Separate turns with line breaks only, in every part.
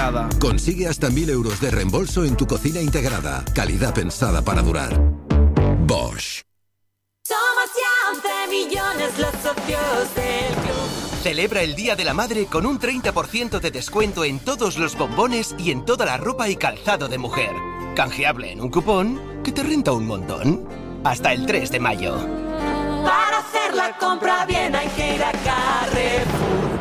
integrada.
Consigue hasta 1.000 euros de reembolso en tu cocina integrada. Calidad pensada para durar. Bosch.
Somos ya 11 millones los socios del club.
Celebra el Día de la Madre con un 30% de descuento en todos los bombones y en toda la ropa y calzado de mujer. Canjeable en un cupón que te renta un montón. Hasta el 3 de mayo.
Para hacer la compra bien hay que ir a Carrefour.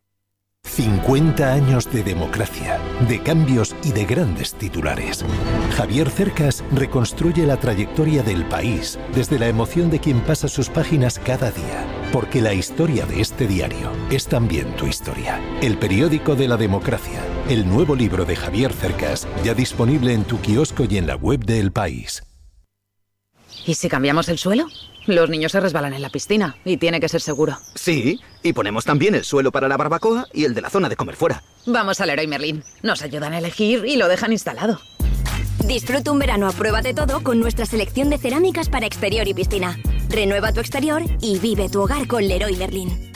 50 años de democracia, de cambios y de grandes titulares. Javier Cercas reconstruye la trayectoria del país desde la emoción de quien pasa sus páginas cada día. Porque la historia de este diario es también tu historia. El periódico de la democracia. El nuevo libro de Javier Cercas, ya disponible en tu kiosco y en la web de El País.
¿Y si cambiamos el suelo? Los niños se resbalan en la piscina y tiene que ser seguro.
Sí, y ponemos también el suelo para la barbacoa y el de la zona de comer fuera.
Vamos al Leroy Merlin. Nos ayudan a elegir y lo dejan instalado.
Disfruta un verano a prueba de todo con nuestra selección de cerámicas para exterior y piscina. Renueva tu exterior y vive tu hogar con Leroy Merlin.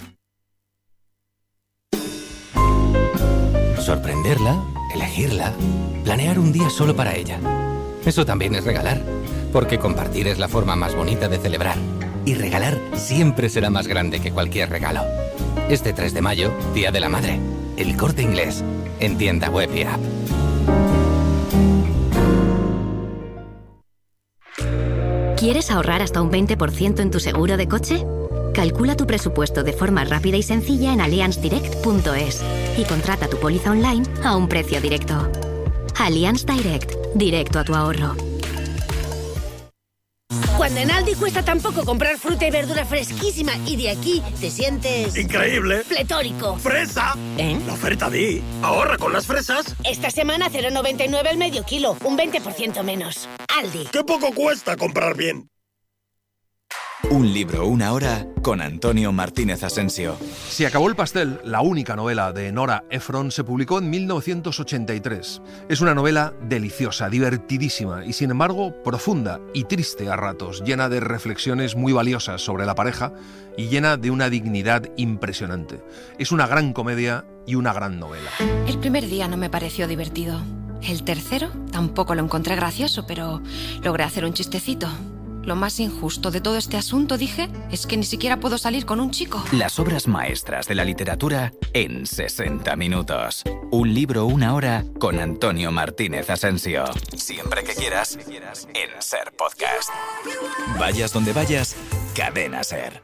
Sorprenderla, elegirla, planear un día solo para ella. Eso también es regalar, porque compartir es la forma más bonita de celebrar. Y regalar siempre será más grande que cualquier regalo. Este 3 de mayo, Día de la Madre. El Corte Inglés, en tienda web y app.
¿Quieres ahorrar hasta un 20% en tu seguro de coche? Calcula tu presupuesto de forma rápida y sencilla en allianzdirect.es y contrata tu póliza online a un precio directo. Allianz Direct, directo a tu ahorro.
Cuando en Aldi cuesta tan poco comprar fruta y verdura fresquísima y de aquí te sientes...
¡increíble!
¡Pletórico!
¡Fresa!
¿Eh?
La oferta di. ¡Ahorra con las fresas!
Esta semana 0,99 el medio kilo, un 20% menos. Aldi.
¡Qué poco cuesta comprar bien!
Un libro, una hora, con Antonio Martínez Asensio.
Se acabó el pastel, la única novela de Nora Ephron, se publicó en 1983. Es una novela deliciosa, divertidísima y sin embargo profunda y triste a ratos, llena de reflexiones muy valiosas sobre la pareja y llena de una dignidad impresionante. Es una gran comedia y una gran novela.
El primer día no me pareció divertido. El tercero tampoco lo encontré gracioso, pero logré hacer un chistecito. Lo más injusto de todo este asunto, dije, es que ni siquiera puedo salir con un chico.
Las obras maestras de la literatura en 60 minutos. Un libro, una hora, con Antonio Martínez Asensio. Siempre que quieras, en SER Podcast. Vayas donde vayas, Cadena SER.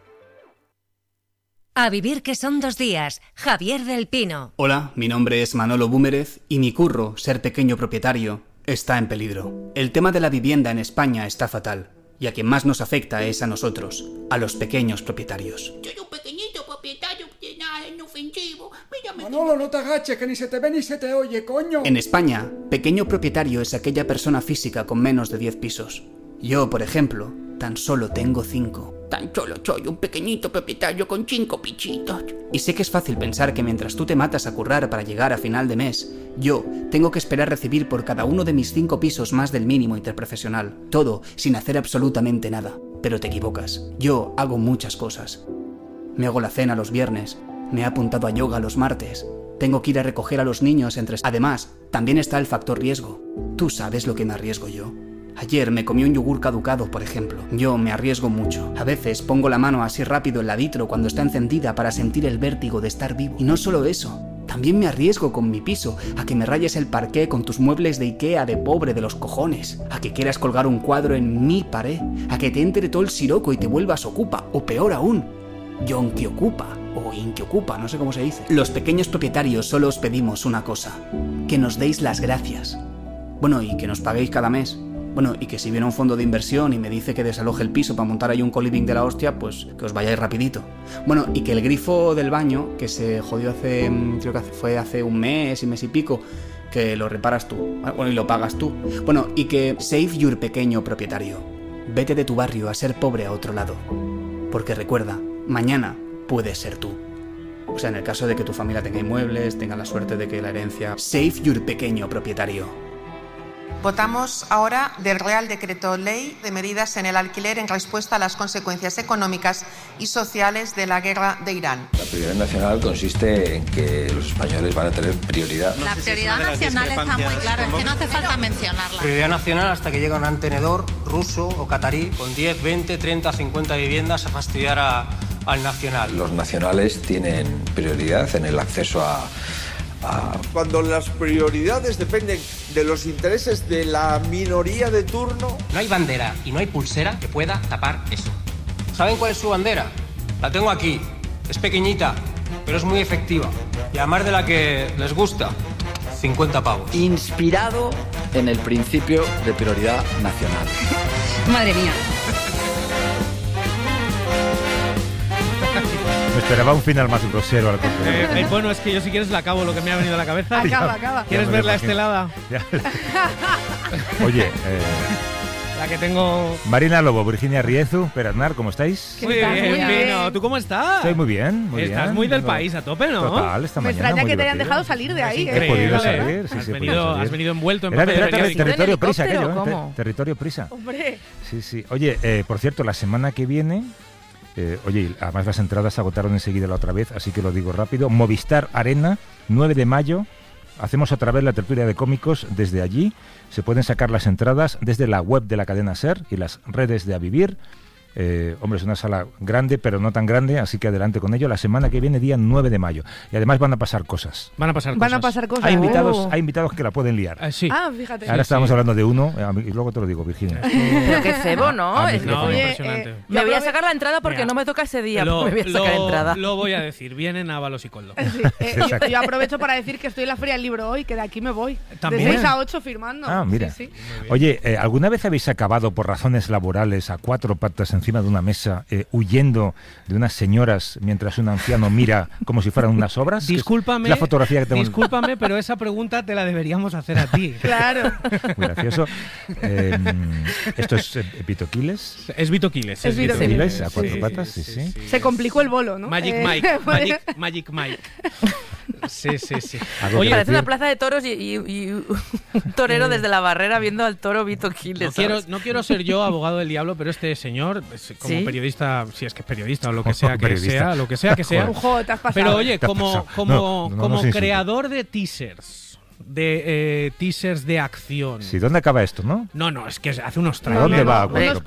A vivir que son 2 días. Javier del Pino.
Hola, mi nombre es Manolo Búmerez y mi curro, ser pequeño propietario, está en peligro. El tema de la vivienda en España está fatal. Y a quien más nos afecta es a nosotros, a los pequeños propietarios.
Soy un pequeñito propietario de nada inofensivo.
Manolo, no te agaches, que ni se te ve ni se te oye, coño.
En España, pequeño propietario es aquella persona física con menos de 10 pisos. Yo, por ejemplo, tan solo tengo 5.
Tan solo soy un pequeñito propietario con 5 pichitos.
Y sé que es fácil pensar que mientras tú te matas a currar para llegar a final de mes, yo tengo que esperar recibir por cada uno de mis 5 pisos más del mínimo interprofesional. Todo sin hacer absolutamente nada. Pero te equivocas. Yo hago muchas cosas. Me hago la cena los viernes. Me he apuntado a yoga los martes. Tengo que ir a recoger a los niños entre... Además, también está el factor riesgo. Tú sabes lo que me arriesgo yo. Ayer me comí un yogur caducado, por ejemplo. Yo me arriesgo mucho. A veces pongo la mano así rápido en la vitro cuando está encendida para sentir el vértigo de estar vivo. Y no solo eso, también me arriesgo con mi piso a que me rayes el parqué con tus muebles de Ikea de pobre de los cojones, a que quieras colgar un cuadro en mi pared, a que te entre todo el siroco y te vuelvas ocupa, o peor aún, yonki ocupa, o inki ocupa, no sé cómo se dice. Los pequeños propietarios solo os pedimos una cosa, que nos deis las gracias. Bueno, y que nos paguéis cada mes. Bueno, y que si viene un fondo de inversión y me dice que desaloje el piso para montar ahí un coliving de la hostia, pues que os vayáis rapidito. Bueno, y que el grifo del baño, que se jodió creo que fue hace un mes y pico, que lo reparas tú. Bueno, y lo pagas tú. Bueno, y que save your pequeño propietario. Vete de tu barrio a ser pobre a otro lado. Porque recuerda, mañana puedes ser tú. O sea, en el caso de que tu familia tenga inmuebles, tenga la suerte de que la herencia... Save your pequeño propietario.
Votamos ahora del Real Decreto Ley de medidas en el alquiler en respuesta a las consecuencias económicas y sociales de la guerra de Irán.
La prioridad nacional consiste en que los españoles van a tener prioridad.
La prioridad nacional está muy clara, es que no hace falta mencionarla.
Prioridad nacional hasta que llegue un tenedor ruso o catarí con 10, 20, 30, 50 viviendas a fastidiar al nacional.
Los nacionales tienen prioridad en el acceso a...
Cuando las prioridades dependen de los intereses de la minoría de turno...
No hay bandera y no hay pulsera que pueda tapar eso. ¿Saben cuál es su bandera? La tengo aquí. Es pequeñita, pero es muy efectiva. Y además de la que les gusta, 50 pavos.
Inspirado en el principio de prioridad nacional.
Madre mía. Me esperaba un final más grosero al contrario.
Bueno, es que yo si quieres la acabo lo que me ha venido a la cabeza.
Acaba.
¿Quieres ver la estelada?
Oye,
la que tengo...
Marina Lobo, Virginia Riezu, Perasnar, ¿cómo estáis?
Muy bien, Pino. ¿Tú cómo estás?
Estoy muy bien, muy bien.
Estás muy del país a tope, ¿no?
Total, esta mañana.
Me extraña que te hayan
divertido.
dejado salir de ahí.
He podido salir,
Has venido envuelto en
Era
papel.
territorio prisa aquello,
¿cómo?
Territorio prisa.
Hombre.
Sí. Oye, por cierto, la semana que viene... además las entradas se agotaron enseguida la otra vez, así que lo digo rápido. Movistar Arena, 9 de mayo. Hacemos otra vez la tertulia de cómicos desde allí. Se pueden sacar las entradas desde la web de la cadena SER y las redes de A Vivir. Hombre, es una sala grande, pero no tan grande, así que adelante con ello. La semana que viene, día 9 de mayo. Y además van a pasar cosas.
Van a pasar cosas.
Hay invitados que la pueden liar.
Sí.
Ah, fíjate.
Ahora estábamos hablando de uno, y luego te lo digo, Virginia.
Pero qué cebo, ¿no?
Impresionante.
Me voy a sacar la entrada porque no me toca ese día. Me voy a sacar entrada.
Lo voy a decir, vienen Ábalos y Coldo.
Yo aprovecho para decir que estoy en la Feria del Libro hoy, que de aquí me voy.
¿También?
De 6 a 8 firmando.
Ah, mira.
Sí.
Oye, ¿alguna vez habéis acabado por razones laborales a 4 patas encima de una mesa huyendo de unas señoras mientras un anciano mira como si fueran unas obras?
Discúlpame,
la fotografía que tengo.
Discúlpame, pero esa pregunta te la deberíamos hacer a ti.
Claro.
Muy gracioso. ¿Esto es Vito Quiles?
Es Vito Quiles.
Es Vito
Quiles, a 4 patas, sí.
Se complicó el bolo, ¿no?
Magic Mike. Sí.
Parece una plaza de toros y un torero desde la barrera viendo al toro Vito Quiles.
No quiero ser yo abogado del diablo, pero este señor, como periodista, si es que es periodista o lo que sea que sea,
Ojo, te has pasado.
Pero oye, como creador de teasers, teasers de acción.
Sí, ¿dónde acaba esto, no?
No, es que hace unos
trailers. ¿A dónde va?
Unos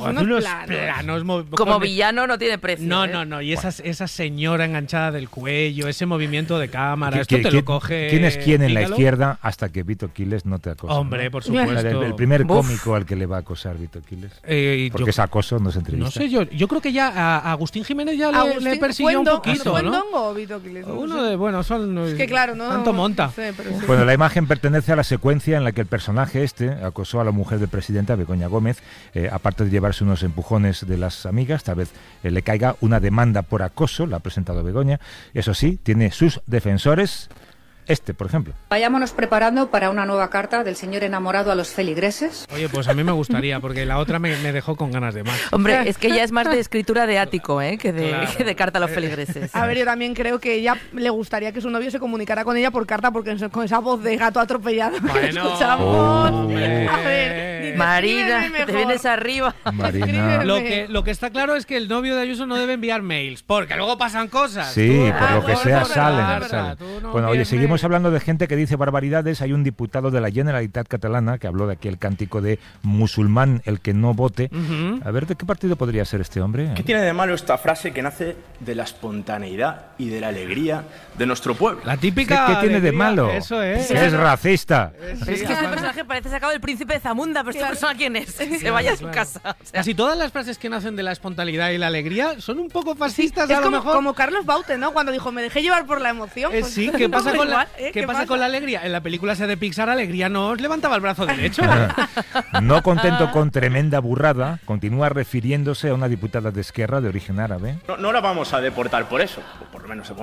planos.
Como villano no tiene precio.
No. Y esa señora enganchada del cuello, ese movimiento de cámara, esto te lo coge...
¿Quién es quién en la izquierda hasta que Vito Quiles no te acosa?
Hombre,
¿no?
por supuesto.
El primer cómico al que le va a acosar Vito Quiles. Porque es acoso, no es entrevista.
No sé, yo creo que ya a Agustín Jiménez ya le persiguió un poquito, ¿no?
¿Fue Ndongo o Vito Quiles?
Es
que claro, no...
Tanto monta.
No sé, pero sí.
Bueno, la imagen pertenece a la secuencia en la que el personaje acosó a la mujer del presidente, a Begoña Gómez, aparte de llevarse unos empujones de las amigas, tal vez le caiga una demanda por acoso, la ha presentado Begoña. Eso sí, tiene sus defensores. Por ejemplo.
Vayámonos preparando para una nueva carta del señor enamorado a los feligreses.
Oye, pues a mí me gustaría, porque la otra me dejó con ganas de más.
Hombre, es que ya es más de escritura de ático, que de carta a los feligreses.
A ver, yo también creo que ella le gustaría que su novio se comunicara con ella por carta, porque con esa voz de gato atropellado que escuchamos. A ver,
Marina, te vienes arriba.
Marina.
Lo que está claro es que el novio de Ayuso no debe enviar mails, porque luego pasan cosas.
Sí, por lo que sea salen. Bueno, oye, seguimos hablando de gente que dice barbaridades. Hay un diputado de la Generalitat catalana que habló de aquel cántico de musulmán el que no vote. A ver, ¿de qué partido podría ser este hombre?
¿Qué tiene de malo esta frase que nace de la espontaneidad y de la alegría de nuestro pueblo?
La típica
¿Qué tiene de malo?
Eso es.
Es racista.
Es que este personaje parece sacado del Príncipe de Zamunda, pero esta persona ¿quién es? Se vaya a su casa. O sea.
Casi todas las frases que nacen de la espontaneidad y la alegría son un poco fascistas,
es
a lo mejor.
Como Carlos Baute, ¿no? Cuando dijo, me dejé llevar por la emoción. Pues,
sí, ¿qué pasa con ¿Qué pasa con la alegría? En la película esa de Pixar, alegría no os levantaba el brazo derecho.
No contento con tremenda burrada, continúa refiriéndose a una diputada de Esquerra de origen árabe.
No la vamos a deportar por eso, por lo menos de momento.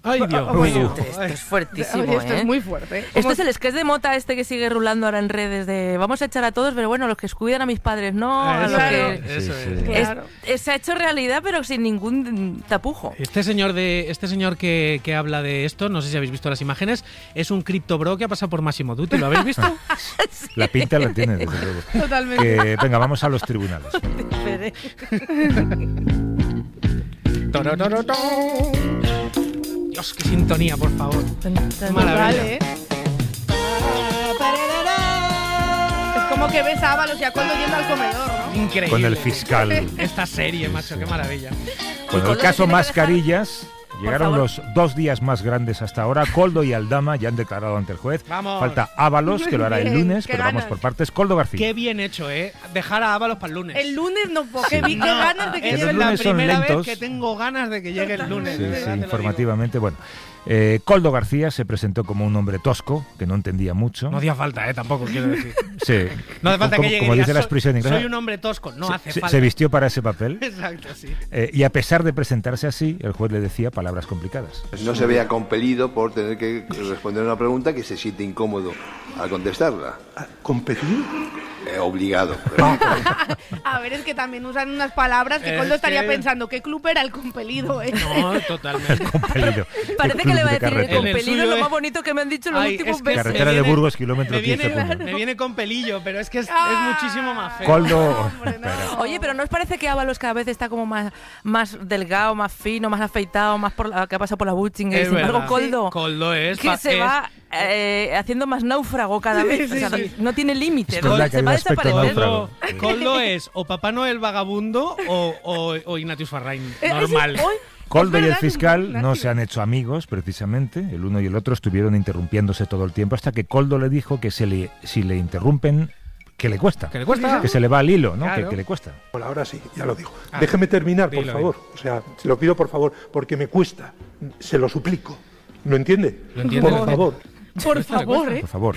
¡Ay, Dios!
Esto es fuertísimo,
Oye, esto es muy fuerte.
Esto es el sketch de Mota que sigue rulando ahora en redes de vamos a echar a todos, pero bueno, los que cuidan a mis padres no.
Claro.
Se ha hecho realidad, pero sin ningún tapujo.
Este señor que habla de esto, no sé si habéis visto las imágenes, es un criptobro que ha pasado por Massimo Dutti. ¿Lo habéis visto?
Sí. La pinta la tiene, desde luego.
Totalmente.
Venga, vamos a los tribunales.
Dios, qué sintonía, por favor. Maravilla.
Es como que ves a Ábalos y a Coldo yendo al comedor, ¿no?
Increíble.
Con el fiscal.
Esta serie, macho, qué maravilla.
Con el caso Mascarillas, llegaron los 2 días más grandes hasta ahora. Coldo y Aldama ya han declarado ante el juez.
Vamos.
Falta Ábalos, que lo hará el lunes, pero
ganas.
vamos por partes. Coldo García.
Qué bien hecho, Dejar a Ábalos para el lunes.
El lunes no, porque vi que ganas de que
es
llegue el
la
lunes.
primera vez que tengo ganas de que llegue el lunes.
Sí, informativamente, bueno. Coldo García se presentó como un hombre tosco, que no entendía mucho.
No hacía falta, tampoco quiero decir.
Sí.
No hace falta que llegue.
Como dice la expresión inglesa.
Soy un hombre tosco, no hace falta.
Se vistió para ese papel.
Exacto, sí.
Y a pesar de presentarse así, el juez le decía palabras complicadas.
No se vea compelido por tener que responder una pregunta que se siente incómodo al contestarla.
¿Compelido?
Obligado.
A ver, es que también usan unas palabras que Coldo estaría pensando, ¿qué club era el compelido?
No, totalmente.
Compelido.
Parece que le va a decir
carretera.
compelido, lo más bonito que me han dicho en los últimos meses.
Carretera de Burgos, kilómetro 15.
Me viene con pelillo, pero es que es muchísimo más feo.
Coldo.
Oye, pero ¿no os parece que Ábalos cada vez está como más delgado, más fino, más afeitado, más que ha pasado por la Butchinger? Sin embargo,
Coldo es
que se va haciendo más náufrago cada vez. O sea, no tiene límites. Se va a desaparecer.
Coldo es o Papá Noel vagabundo o Ignatius Farrain normal.
Coldo y el fiscal no se han hecho amigos, precisamente. El uno y el otro estuvieron interrumpiéndose todo el tiempo hasta que Coldo le dijo que si le interrumpen, que le cuesta.
Que le cuesta.
Que se le va al hilo, ¿no?
Claro.
Que le cuesta.
Bueno, ahora sí, ya lo digo. Déjeme terminar, por favor. O sea, se lo pido por favor, porque me cuesta. Se lo suplico. ¿Lo entiende?
Lo entiende.
Por favor.
Por favor,
Por favor.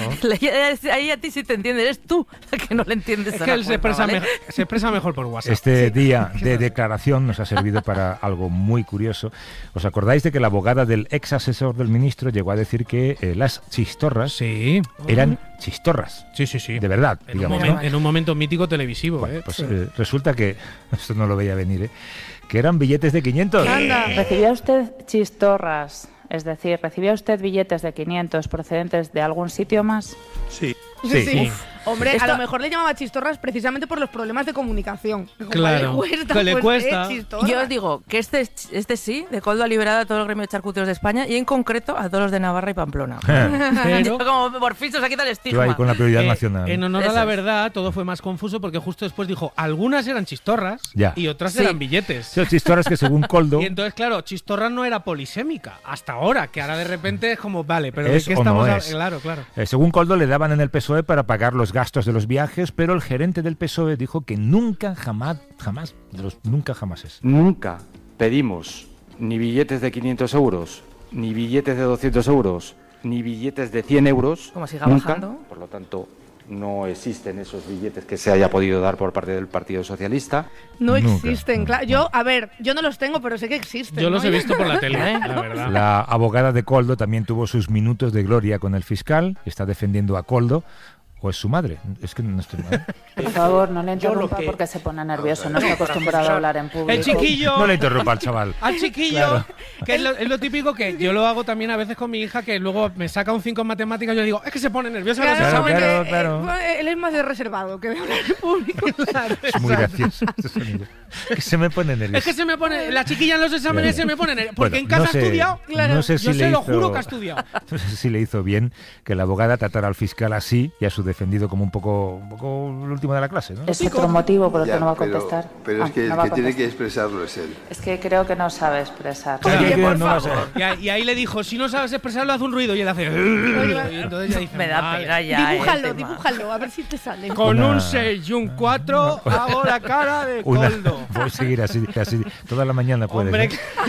Ahí a ti sí te entiende, eres tú la que no le entiendes.
Es que él se expresa mejor por WhatsApp.
Este día de declaración nos ha servido para algo muy curioso. ¿Os acordáis de que la abogada del ex asesor del ministro llegó a decir que las chistorras eran chistorras?
Sí.
De verdad,
en un momento mítico televisivo.
Bueno, pues resulta que, esto no lo veía venir, que eran billetes de 500.
Anda.
¿Recibía usted chistorras? Es decir, ¿recibía usted billetes de 500 procedentes de algún sitio más?
Sí.
Sí. Hombre, a lo mejor le llamaba chistorras precisamente por los problemas de comunicación.
Claro,
le cuesta.
Yo os digo que este sí, de Coldo ha liberado a todo el gremio de charcuteros de España y en concreto a todos los de Navarra y Pamplona.
Pero,
como por fin se quita el estigma.
Tú ahí con la prioridad nacional.
En honor a la verdad, todo fue más confuso porque justo después dijo, algunas eran chistorras y otras eran billetes.
Sí, chistorras que según Coldo...
Y entonces, claro, chistorra no era polisémica hasta ahora, que ahora de repente es como, vale, pero
¿Es
¿de qué
o no
estamos
es?
Claro.
Según Coldo le daban en el PSOE para pagar los gastos de los viajes, pero el gerente del PSOE dijo que nunca jamás es.
Nunca pedimos ni billetes de 500 euros, ni billetes de 200 euros, ni billetes de 100 euros.
Como siga
nunca,
bajando.
Por lo tanto, no existen esos billetes que se haya podido dar por parte del Partido Socialista.
No existen, claro. Yo no los tengo, pero sé que existen.
Yo los he visto por la tele, la verdad.
La abogada de Coldo también tuvo sus minutos de gloria con el fiscal, está defendiendo a Coldo. ¿O es su madre? Es que no estoy mal.
Por favor, no le interrumpa porque se pone nervioso, no está acostumbrado a hablar en público.
El chiquillo...
No le interrumpa al chaval.
Al chiquillo, claro. Que es lo típico que yo lo hago también a veces con mi hija, que luego me saca un 5 en matemáticas y yo digo, es que se pone nervioso.
Claro. Él es más reservado que de hablar en público.
Claro, es muy gracioso este sonido. Que se me pone nervioso.
Es que se me pone... La chiquilla en los exámenes se me pone nervioso. Porque en casa ha estudiado.
Claro. No sé si
yo se lo juro que ha estudiado.
No sé si le hizo bien que la abogada tratara al fiscal así y a su defendido como un poco el último de la clase, ¿no?
Es otro motivo por el que no va a contestar.
Pero es que el que tiene que expresarlo es él.
Es que creo que no sabe expresar.
Por favor. Y ahí le dijo, si no sabes expresarlo, haz un ruido. Y él hace... Y entonces ya dice,
me da pena ya.
Dibújalo, a ver si te sale.
Con un 6 y un 4 hago la cara de Coldo.
Voy a seguir así toda la mañana puedes.
Hombre,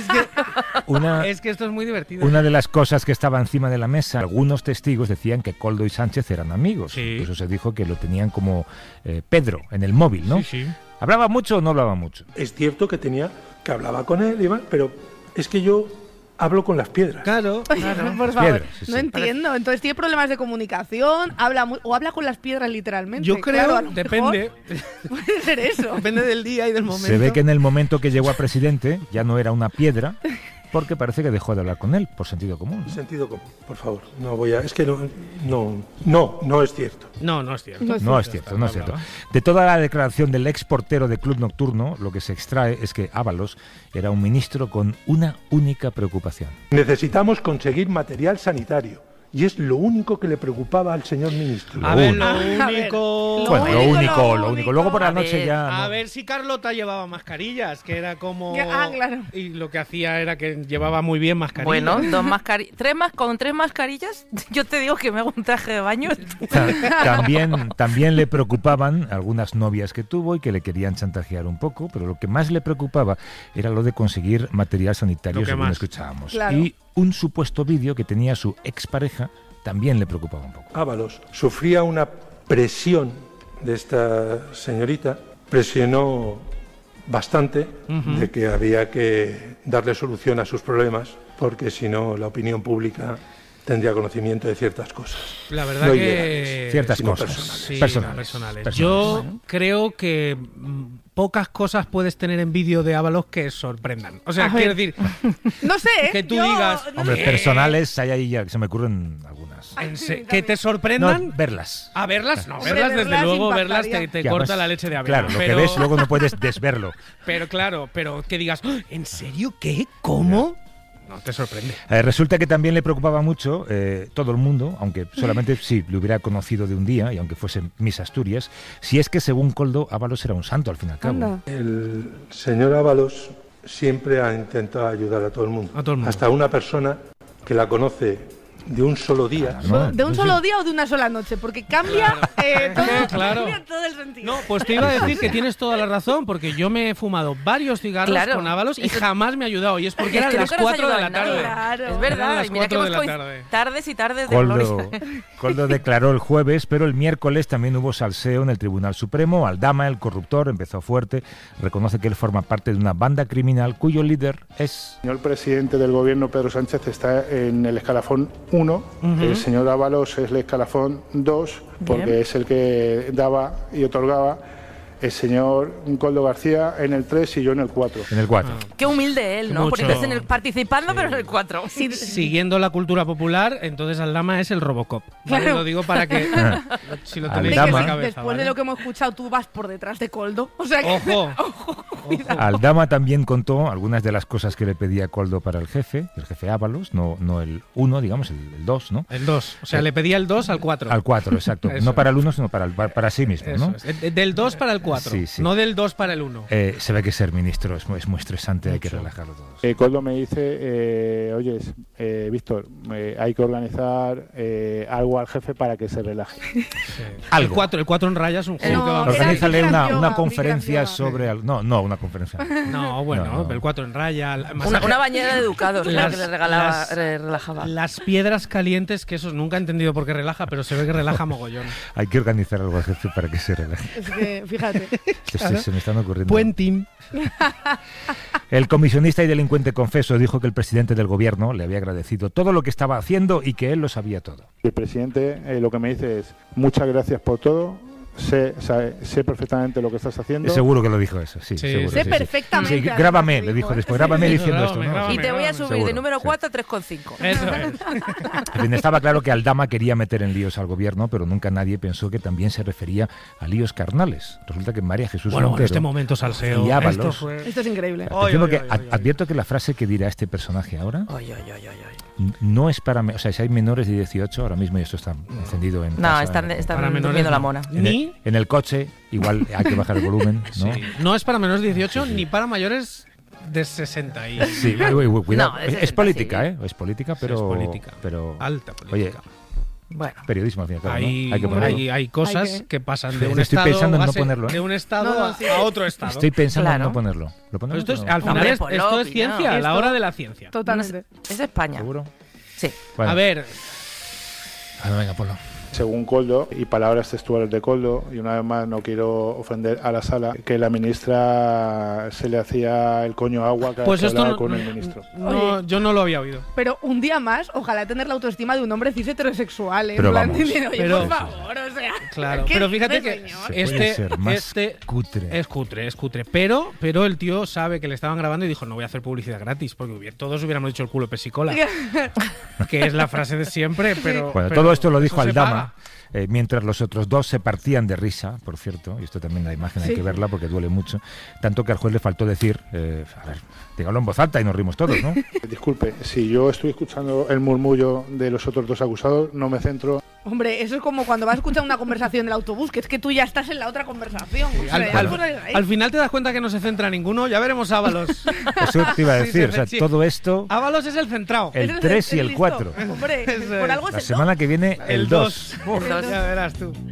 ¿eh?
es que esto es muy divertido.
Una de las cosas que estaba encima de la mesa, algunos testigos decían que Coldo y Sánchez eran amigos.
Sí.
Eso se dijo que lo tenían como Pedro en el móvil, ¿no?
Sí.
¿Hablaba mucho o no hablaba mucho?
Es cierto que hablaba con él, pero es que yo hablo con las piedras.
Claro.
Por favor,
Piedras, sí,
no
sí.
entiendo. Entonces tiene problemas de comunicación, habla con las piedras literalmente.
Yo creo,
Claro, a lo
depende.
mejor puede ser eso.
Depende del día y del momento.
Se ve que en el momento que llegó a presidente ya no era una piedra, porque parece que dejó de hablar con él, por sentido común.
Sentido común, por favor. No voy a... Es que no es cierto.
No es cierto.
No es cierto. De toda la declaración del ex portero de Club Nocturno, lo que se extrae es que Ábalos era un ministro con una única preocupación.
Necesitamos conseguir material sanitario. Y es lo único que le preocupaba al señor ministro.
A ver, lo único.
Lo único. Luego por la noche ya.
A ver si Carlota llevaba mascarillas, que era como.
Claro.
Y lo que hacía era que llevaba muy bien mascarillas.
Bueno, con 3 mascarillas, yo te digo que me hago un traje de baño.
También le preocupaban algunas novias que tuvo y que le querían chantajear un poco, pero lo que más le preocupaba era lo de conseguir material sanitario, según escuchábamos.
Claro.
Y un supuesto vídeo que tenía su expareja también le preocupaba un poco.
Ábalos sufría una presión de esta señorita, presionó bastante de que había que darle solución a sus problemas, porque si no la opinión pública tendría conocimiento de ciertas cosas.
La verdad
no
que...
ilegales,
ciertas
sino
cosas.
Personales. Yo creo que pocas cosas puedes tener en vídeo de Ábalos que sorprendan. O sea, quiero decir...
No sé,
que tú digas...
Hombre, personales, hay ahí ya que se me ocurren algunas.
¿Que te sorprendan?
No, verlas.
¿A verlas? No,
Hombre,
verlas desde luego,
impactaría.
verlas te
Ya,
corta
pues,
la leche de avena.
Claro, lo que ves luego no puedes desverlo.
Pero claro, que digas, ¿en serio? ¿Qué? ¿Cómo? No, te sorprende.
Resulta que también le preocupaba mucho todo el mundo, aunque solamente sí lo hubiera conocido de un día y aunque fuese Miss Asturias, si es que según Koldo, Ábalos era un santo al fin y al cabo.
Anda.
El señor Ábalos siempre ha intentado ayudar a todo el mundo. Hasta una persona que la conoce de un solo día.
¿De un solo día o de una sola noche? Porque cambia, cambia todo el sentido.
No, pues te iba a decir que tienes toda la razón, porque yo me he fumado varios cigarros con Ábalos y jamás me ha ayudado. Y es porque eran las 4 de la tarde.
Claro.
Es verdad, y mira que hemos tardes y tardes de gloria.
Koldo declaró el jueves, pero el miércoles también hubo salseo en el Tribunal Supremo. Aldama, el corruptor, empezó fuerte. Reconoce que él forma parte de una banda criminal cuyo líder es...
El señor presidente del gobierno, Pedro Sánchez, está en el escalafón 1, el señor Ábalos es el escalafón 2, porque
Bien.
es el que daba y otorgaba, el señor Koldo García en el 3 y yo en el 4.
En el 4.
Qué humilde él, ¿no? Porque estás participando, pero en el 4.
Siguiendo la cultura popular, entonces Aldama es el Robocop. ¿Vale?
Claro.
Lo digo para que si lo tenéis
Aldama,
en la cabeza.
después
¿vale?
de lo que hemos escuchado, tú vas por detrás de Koldo. O sea que,
¡Ojo!
Aldama también contó algunas de las cosas que le pedía Koldo para el jefe Ábalos, no el 1, digamos, el 2, ¿no?
El 2, o sea, le pedía el 2 al 4.
Al 4, exacto. No para el 1, sino para sí mismo, ¿no?
Es. Del 2 para el 4, no del 2 para el 1.
Se ve que ser ministro es muy estresante, hay que relajarlo todo.
Koldo me dice, oye, Víctor, hay que organizar algo al jefe para que se relaje.
El 4 en raya es un juego que va a...
Organízale una conferencia sobre... No, una conferencia.
No, bueno, el 4 en raya...
Una bañera de educados que le relajaba.
Las piedras calientes, que eso nunca he entendido por qué relaja, pero se ve que relaja mogollón.
Hay que organizar algo al jefe para que se relaje.
es que, fíjate.
Se me están ocurriendo.
Puentín.
El comisionista y delincuente confeso dijo que el presidente del gobierno le había agradecido todo lo que estaba haciendo y que él lo sabía todo.
El presidente lo que me dice es, muchas gracias por todo. Sé perfectamente lo que estás haciendo.
Seguro que lo dijo eso, sí. Seguro,
sé perfectamente.
Sí, grábame, le dijo después, grábame diciendo esto. ¿no?
Y te voy a subir
seguro,
de número 4 a 3,5.
Eso es.
En fin, estaba claro que Aldama quería meter en líos al gobierno, pero nunca nadie pensó que también se refería a líos carnales. Resulta que María Jesús
Montero
en
este momento salseo.
Y Ábalos,
esto es increíble.
Advierto que la frase que dirá este personaje ahora no es para... O sea, si hay menores de 18, ahora mismo, y esto está encendido en casa,
están durmiendo la mona.
En el coche, igual hay que bajar el volumen, ¿no?
Sí. No es para menores de 18 ni para mayores de 60.
Sí, cuidado. No, es política, ¿eh? Es política, pero...
Sí, es política.
Pero,
alta política.
Oye,
bueno.
Periodismo, al fin y al cabo, ¿no?
Hay cosas que pasan de un
Estoy
estado,
pensando en no ponerlo, ¿eh?
de un estado a otro estado.
Estoy pensando en no ponerlo. ¿Lo ponemos?
Esto es, al final esto es ciencia, la hora de la ciencia.
Totalmente.
Es España.
¿Seguro?
Sí.
Bueno.
A ver...
Venga, ponlo.
Según Koldo, y palabras textuales de Koldo, y una vez más no quiero ofender a la sala, que la ministra se le hacía el coño agua cada vez que hablaba con el ministro.
No, yo no lo había oído.
Pero un día más, ojalá tener la autoestima de un hombre cis heterosexual, ¿eh?
Pero
en plan,
vamos.
diciendo, oye,
Pero-
por favor, o sea...
Claro,
¿qué
pero fíjate
dice,
que
señor?
Puede ser más cutre.
es cutre. Pero el tío sabe que le estaban grabando y dijo, no voy a hacer publicidad gratis, porque todos hubiéramos dicho el culo de pesicola, que es la frase de siempre, pero...
Bueno,
pero
todo esto lo dijo
eso se
Aldama, mientras los otros dos se partían de risa, por cierto, y esto también la imagen hay
Sí.
que verla porque duele mucho, tanto que al juez le faltó decir, a ver, dígalo en voz alta y nos rimos todos, ¿no?
Disculpe, si yo estoy escuchando el murmullo de los otros dos acusados, no me centro.
Hombre, eso es como cuando vas a escuchar una conversación del autobús, que es que tú ya estás en la otra conversación. O sea, ya por ahí.
Al final te das cuenta que no se centra ninguno, ya veremos a Ábalos.
Eso te iba a decir, o sea, todo esto,
Ábalos es el centrado.
el 3 y el
listo.
4.
Hombre, por algo es
La
el
semana que viene, el 2.
Ya verás tú.